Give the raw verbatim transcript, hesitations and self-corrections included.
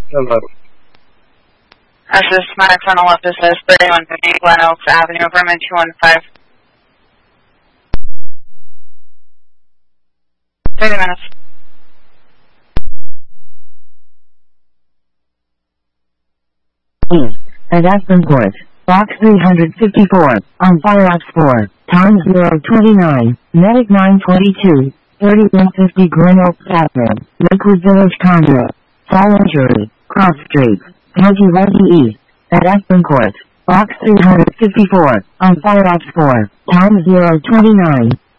Hello. This is Smart on the left. This is thirty-one fifty Glen Oaks Avenue, Vermin two one five. thirty minutes. East, at Aspenport, Box three fifty-four, on Fireox four, Times zero twenty-nine, Medic nine twenty-two, thirty-one fifty Glen Oaks Avenue, Lakewood Village Conduit, Fall Injury, Cross Street, County Reggie East, at Aspenport, Box three fifty-four, on Fireox four, Times zero twenty-nine,